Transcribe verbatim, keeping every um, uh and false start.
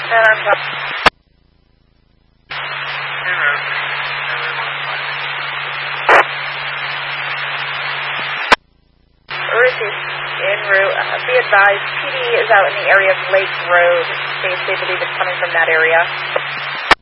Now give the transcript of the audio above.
And I'm up. Received. En route. Uh, be advised, P D is out in the area of Lake Road. They, they believe it's coming from that area.